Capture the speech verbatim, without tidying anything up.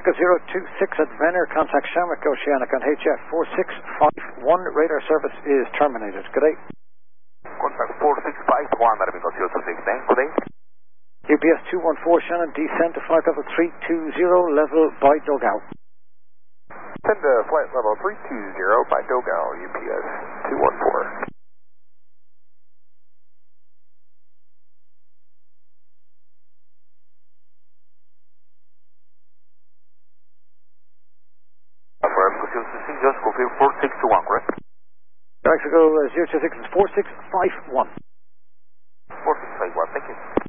Mexico zero two six at Venner, contact Shamrock Oceanic on H F four six five one, radar service is terminated. Good day. Contact four six five one, Armigo zero two six, then, good day. U P S two one four Shannon, descend to flight level three two zero, level by Dogal. Send to flight level three two zero by Dogal, U P S two one four. For Mexico zero two six, just confirm four six two one, correct? Mexico uh, zero two six is four six five one. four six five one, thank you.